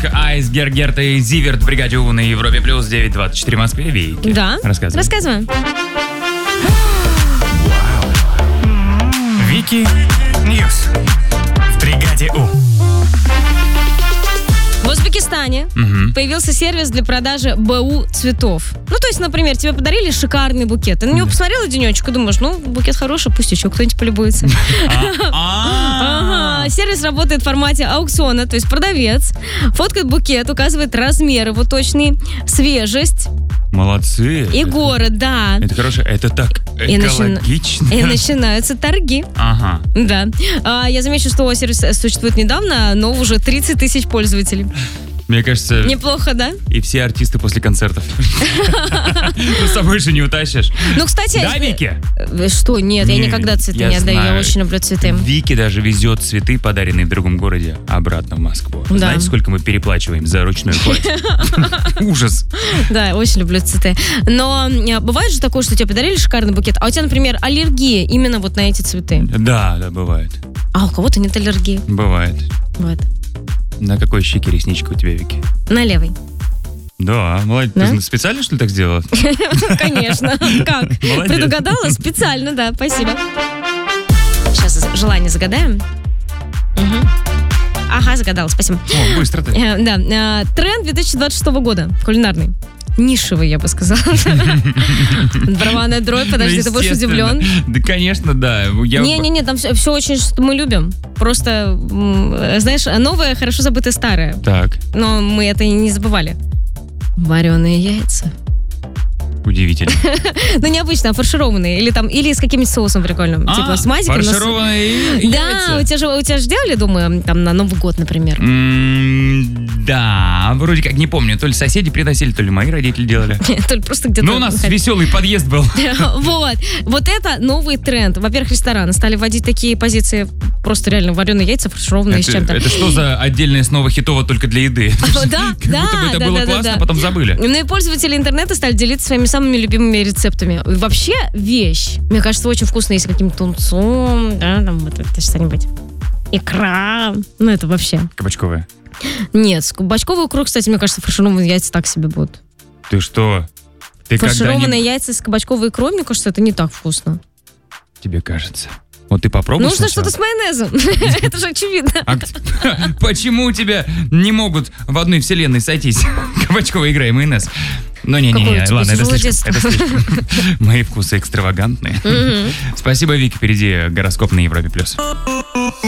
Айс, Гергерта и Зиверт в бригаде У на Европе плюс 924 в Москве. Вики. Да. Рассказываем. Вики Ньюс в бригаде У. В Узбекистане появился сервис для продажи БУ цветов. Ну, то есть, например, тебе подарили шикарный букет. Ты на него посмотрела денечек и думаешь, букет хороший, пусть еще кто-нибудь полюбуется. Сервис работает в формате аукциона, то есть продавец фоткает букет, указывает размер его точный, свежесть. Молодцы. И город, да. Это хорошо, это так экологично. И начинаются торги. Ага. Да. Я замечу, что сервис существует недавно, но уже 30 тысяч пользователей. Мне кажется... Неплохо, да? И все артисты после концертов. Ну, с собой же не утащишь. Ну, кстати... Да, Вики? Что? Нет, я никогда цветы не отдаю. Я очень люблю цветы. Вики даже везет цветы, подаренные в другом городе, обратно в Москву. Да. Знаете, сколько мы переплачиваем за ручной платье? Ужас. Да, очень люблю цветы. Но бывает же такое, что тебе подарили шикарный букет, а у тебя, например, аллергия именно вот на эти цветы. Да, бывает. А у кого-то нет аллергии. Бывает. Вот. На какой щеке ресничка у тебя, Вики? На левой. Да, молодец. Да? Ты специально, что ли, так сделала? Конечно. Как? Молодец. Предугадала? Специально, да. Спасибо. Сейчас желание загадаем. Ага, загадала, спасибо. О, быстро ты. Да. Тренд 2026 года. Кулинарный. Нишевый, я бы сказала. Барабанная дробь, подожди, ты будешь удивлен. Да, конечно, да. Не-не-не, там все очень, что мы любим. Просто, знаешь, новое, хорошо забытое старое. Так. Но мы это и не забывали. Вареные яйца. Удивительно. Ну, необычно, а фаршированные. Или с каким-нибудь соусом прикольным. Типа с мазиком. Фаршированные Да, яйца. у тебя же делали, думаю, там на Новый год, например. Да, вроде как не помню. То ли соседи приносили, то ли мои родители делали. То ли просто где-то... Ну, у нас веселый подъезд был. Вот это новый тренд. Во-первых, рестораны стали вводить такие позиции, просто реально вареные яйца, фаршированные с чем-то. Это что за отдельная снова хитово только для еды? Да, как будто бы это было классно, потом забыли. Ну и пользователи интернета стали делиться своими самыми любимыми рецептами. Вообще вещь, мне кажется, очень вкусная, с каким-то тунцом, да, там вот это что-нибудь. Икра, ну это вообще. Кабачковая. Нет, кабачковую икру, кстати, мне кажется, фаршированные яйца так себе будут. Ты что? Ты фаршированные яйца с кабачковой икрой, мне кажется, это не так вкусно. Тебе кажется? Вот ты попробуй. Нужно что-то с майонезом. Это же очевидно. Почему у тебя не могут в одной вселенной сойтись кабачковая икра и майонез? Ну, не-не-не, ладно, это слишком. Мои вкусы экстравагантные. Спасибо, Вики, впереди гороскоп на Европе+.